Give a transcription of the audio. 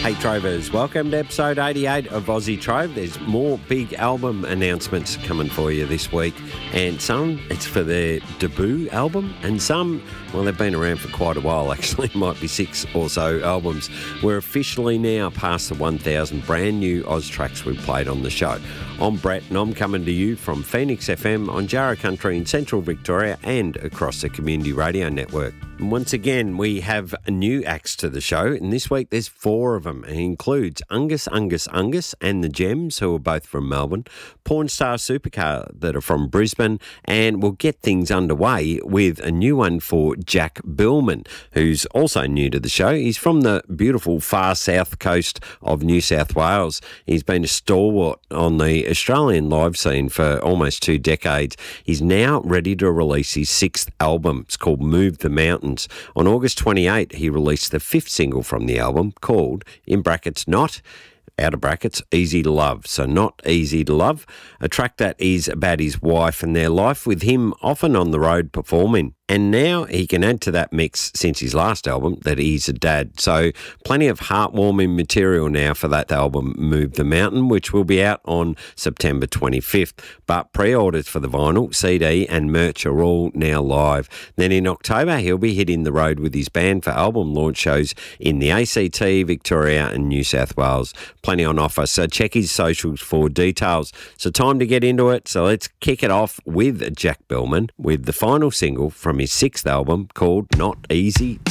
Hey Trovers, welcome to episode 88 of Aussie Trove. There's more big album announcements coming for you this week, and some it's for their debut album, and some, well, they've been around for quite a while actually, might be 6 or so albums. We're officially now past the 1,000 brand new Oz tracks we've played on the show. I'm Brett and I'm coming to you from Phoenix FM on Jarrah Country in central Victoria and across the Community Radio Network. And once again, we have new acts to the show, and this week there's 4 of them. It includes Angus and the Gems, who are both from Melbourne, Pornstar Supercar that are from Brisbane, and we'll get things underway with a new one for Jack Billman, who's also new to the show. He's from the beautiful far south coast of New South Wales. He's been a stalwart on the Australian live scene for almost 2 decades. He's now ready to release his 6th album. It's called Move the Mountains. On August 28, he released the 5th single from the album called, in brackets, Not, out of brackets, Easy to Love. So Not Easy to Love, a track that is about his wife and their life, with him often on the road performing. And now he can add to that mix, since his last album, that he's a dad. So plenty of heartwarming material now for that album, Move the Mountain, which will be out on September 25th. But pre-orders for the vinyl, CD and merch are all now live. Then in October, he'll be hitting the road with his band for album launch shows in the ACT, Victoria and New South Wales. Plenty on offer, so check his socials for details. So time to get into it. So let's kick it off with Jack Billman with the final single from his 6th album called Not Easy